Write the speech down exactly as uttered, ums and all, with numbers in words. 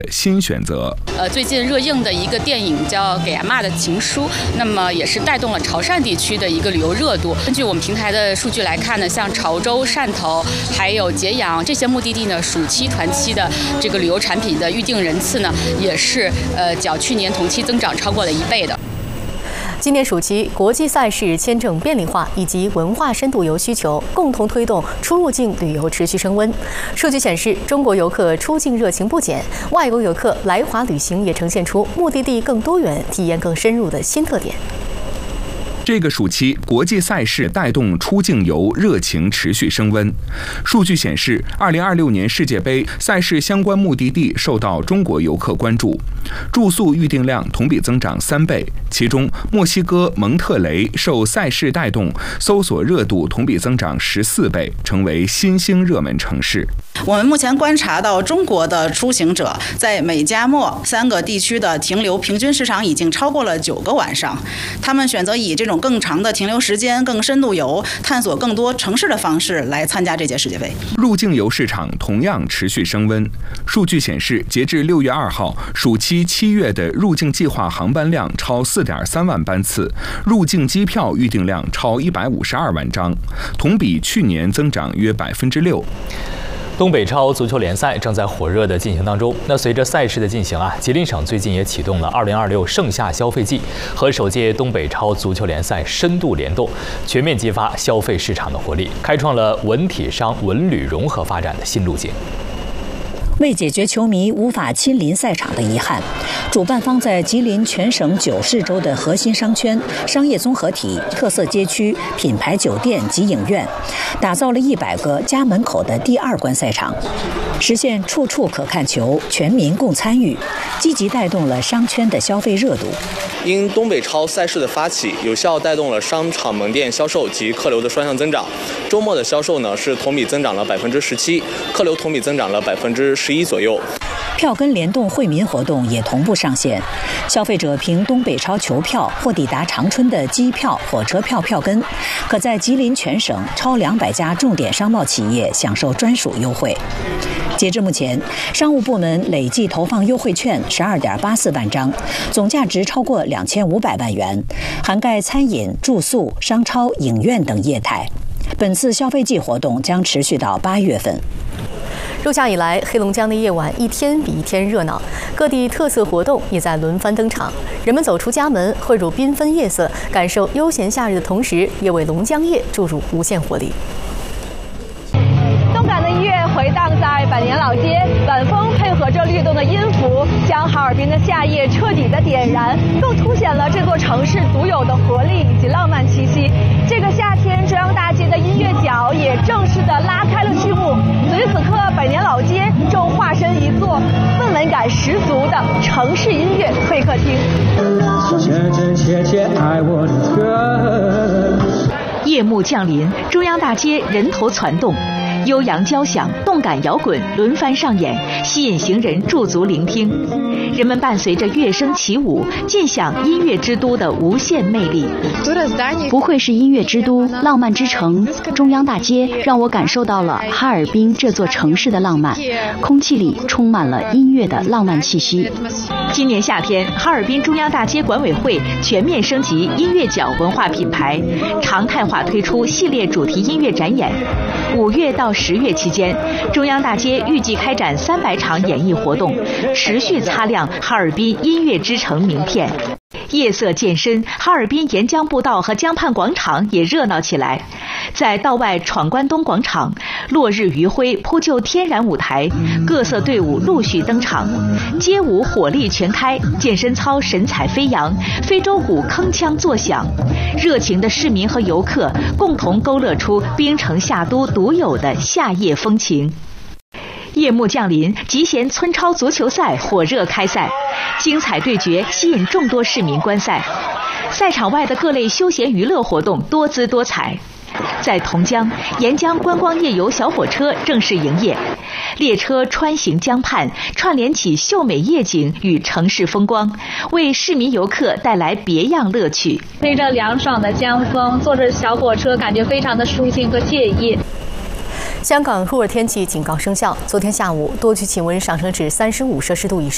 新选择。 呃，最近热映的一个电影叫《给阿嬷的情书》，那么也是带动了潮汕地区的一个旅游热度。根据我们平台的数据来看呢，像潮州、汕头还有揭阳这些目的地呢，暑期、团期的这个旅游产品的预订人次呢，也是呃较去年同期增长超过了一倍的。 今年暑期，国际赛事、签证便利化以及文化深度游需求共同推动出入境旅游持续升温。数据显示，中国游客出境热情不减，外国游客来华旅行也呈现出目的地更多元、体验更深入的新特点。 这个暑期，国际赛事带动出境游热情持续升温。数据显示，二零二六年世界杯赛事相关目的地受到中国游客关注，住宿预订量同比增长三倍。其中，墨西哥蒙特雷受赛事带动，搜索热度同比增长十四倍，成为新兴热门城市。 我们目前观察到，中国的出行者在美加墨三个地区的停留平均时长已经超过了九个晚上。他们选择以这种更长的停留时间、更深度游、探索更多城市的方式来参加这届世界杯。 入境游市场同样持续升温。数据显示，截至六月二号，暑期七月的入境计划航班量超四点三万班次，入境机票预订量超一百五十二万张，同比去年增长约百分之六。 东北超足球联赛正在火热的进行当中。那随着赛事的进行啊，吉林省最近也启动了二零二六盛夏消费季，和首届东北超足球联赛深度联动，全面激发消费市场的活力，开创了文体商文旅融合发展的新路径。 为解决球迷无法亲临赛场的遗憾，主办方在吉林全省九市州的核心商圈、商业综合体、特色街区、品牌酒店及影院，打造了一百个家门口的第二观赛场，实现处处可看球，全民共参与，积极带动了商圈的消费热度。 因东北超赛事的发起，有效带动了商场门店销售及客流的双向增长。周末的销售呢是同比增长了百分之十七，客流同比增长了百分之十一左右。 票根联动惠民活动也同步上线，消费者凭东北超球票或抵达长春的机票、火车票票根，可在吉林全省超两百家重点商贸企业享受专属优惠。截至目前，商务部门累计投放优惠券十二点八四万张，总价值超过两千五百万元，涵盖餐饮、住宿、商超、影院等业态。本次消费季活动将持续到八月份。 入夏以来，黑龙江的夜晚一天比一天热闹，各地特色活动也在轮番登场。人们走出家门，汇入缤纷夜色，感受悠闲夏日的同时，也为龙江夜注入无限活力。 动感的音乐回荡在百年老街，晚风配合着律动的音符，将哈尔滨的夏夜彻底的点燃，更凸显了这座城市独有的活力以及浪漫气息。这个夏天，中央大街的音乐角也正式的拉开了序幕。此时此刻，百年老街正化身一座氛围感十足的城市音乐会客厅。 真真切切爱我的歌。 夜幕降临，中央大街人头攒动，悠扬交响、动感摇滚轮番上演，吸引行人驻足聆听。人们伴随着乐声起舞，尽享音乐之都的无限魅力。 不愧是音乐之都、浪漫之城，中央大街让我感受到了哈尔滨这座城市的浪漫，空气里充满了音乐的浪漫气息。 今年夏天，哈尔滨中央大街管委会全面升级音乐角文化品牌，常态化推出系列主题音乐展演。五月到十月期间，中央大街预计开展三百场演艺活动，持续擦亮哈尔滨音乐之城名片。夜色渐深，哈尔滨沿江步道和江畔广场也热闹起来。在道外闯关东广场，落日余晖铺就天然舞台，各色队伍陆续登场，街舞火力全开，健身操神采飞扬，非洲鼓铿锵作响。热情的市民和游客共同勾勒出冰城夏都独有的夏夜风情。夜幕降临，集贤村超足球赛火热开赛，精彩对决吸引众多市民观赛。赛场外的各类休闲娱乐活动多姿多彩。在同江，沿江观光夜游小火车正式营业，列车穿行江畔，串联起秀美夜景与城市风光，为市民游客带来别样乐趣。 吹着凉爽的江风，坐着小火车，感觉非常的舒心和惬意。 香港酷热天气警告生效，昨天下午多区气温上升至三十五摄氏度以上。